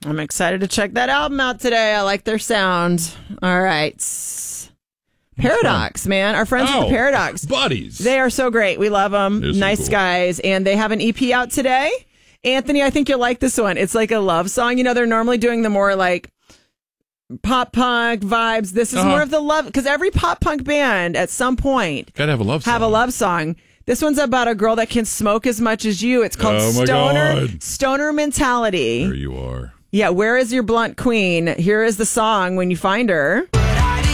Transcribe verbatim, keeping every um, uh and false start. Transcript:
I'm excited to check that album out today. I like their sound. All right. Paradox, man. Our friends oh, at the Paradox. Buddies. They are so great. We love them. They're so nice cool. guys. And they have an E P out today. Anthony, I think you'll like this one. It's like a love song. You know, they're normally doing the more like pop punk vibes. This is uh-huh. more of the love, because every pop punk band at some point gotta have a love song. Have a love song. This one's about a girl that can smoke as much as you. It's called oh my Stoner God. Stoner Mentality. There you are. Yeah, where is your blunt queen? Here is the song when you find her.